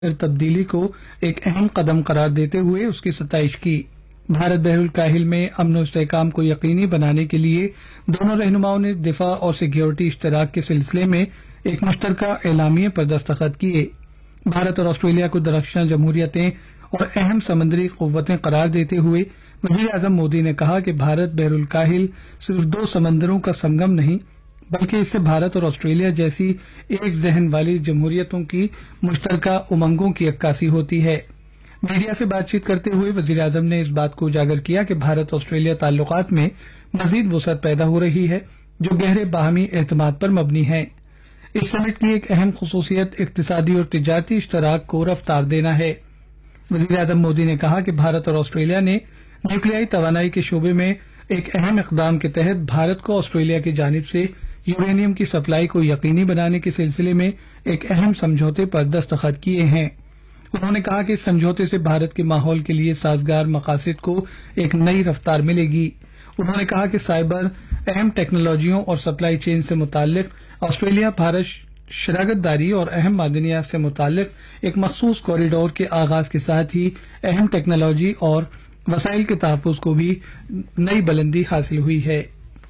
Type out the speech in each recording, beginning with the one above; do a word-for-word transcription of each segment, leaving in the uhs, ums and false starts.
تبدیلی کو ایک اہم قدم قرار دیتے ہوئے اس کی ستائش کی۔ بھارت بحر الکاہل میں امن و استحکام کو یقینی بنانے کے لیے دونوں رہنماؤں نے دفاع اور سیکیورٹی اشتراک کے سلسلے میں ایک مشترکہ اعلامیے پر دستخط کیے۔ بھارت اور آسٹریلیا کو درخشاں جمہوریتیں اور اہم سمندری قوتیں قرار دیتے ہوئے وزیر اعظم مودی نے کہا کہ بھارت بحر الکاہل صرف دو سمندروں کا سنگم نہیں بلکہ اس سے بھارت اور آسٹریلیا جیسی ایک ذہن والی جمہوریتوں کی مشترکہ امنگوں کی عکاسی ہوتی ہے۔ میڈیا سے بات چیت کرتے ہوئے وزیر اعظم نے اس بات کو اجاگر کیا کہ بھارت آسٹریلیا تعلقات میں مزید وسعت پیدا ہو رہی ہے جو گہرے باہمی اعتماد پر مبنی ہے۔ اس سمٹ کی ایک اہم خصوصیت اقتصادی اور تجارتی اشتراک کو رفتار دینا ہے۔ وزیر اعظم مودی نے کہا کہ بھارت اور آسٹریلیا نے نیوکلیائی توانائی کے شعبے میں ایک اہم اقدام کے تحت بھارت کو آسٹریلیا کی جانب سے یورینیم کی سپلائی کو یقینی بنانے کے سلسلے میں ایک اہم سمجھوتے پر دستخط کیے ہیں۔ انہوں نے کہا کہ اس سمجھوتے سے بھارت کے ماحول کے لیے سازگار مقاصد کو ایک نئی رفتار ملے گی۔ انہوں نے کہا کہ سائبر، اہم ٹیکنالوجیوں اور سپلائی چین سے متعلق آسٹریلیا بھارت شراکت داری اور اہم معدنیات سے متعلق ایک مخصوص کوریڈور کے آغاز کے ساتھ ہی اہم ٹیکنالوجی اور وسائل کے تحفظ کو بھی نئی بلندی حاصل ہوئی ہے۔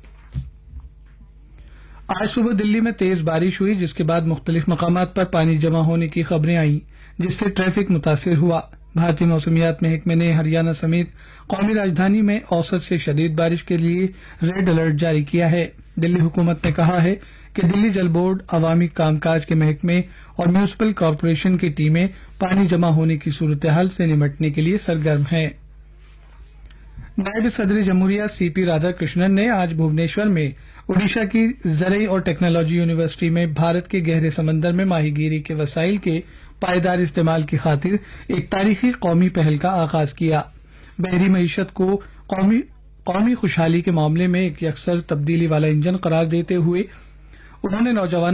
آج صبح دلی میں تیز بارش ہوئی جس کے بعد مختلف مقامات پر پانی جمع ہونے کی خبریں آئیں جس سے ٹریفک متاثر ہوا۔ بھارتی موسمیات محکمے نے ہریانہ سمیت قومی راجدھانی میں اوسط سے شدید بارش کے لیے ریڈ الرٹ جاری کیا ہے۔ دلی حکومت نے کہا ہے کہ دلی جل بورڈ، عوامی کام کاج کے محکمے اور میونسپل کارپوریشن کی ٹیمیں پانی جمع ہونے کی صورتحال سے نمٹنے کے لیے سرگرم ہیں۔ نائب صدر جمہوریہ سی پی رادھا کرشنن نے آج بھونیشور میں اوڈیشہ کی زرعی اور ٹیکنالوجی یونیورسٹی میں بھارت کے گہرے سمندر میں ماہی گیری کے وسائل کے پائیدار استعمال کی خاطر ایک تاریخی قومی پہل کا آغاز کیا۔ بحری معیشت کو قومی قومی خوشحالی کے معاملے میں ایک یکسر تبدیلی والا انجن قرار دیتے ہوئے انہوں نے نوجوانوں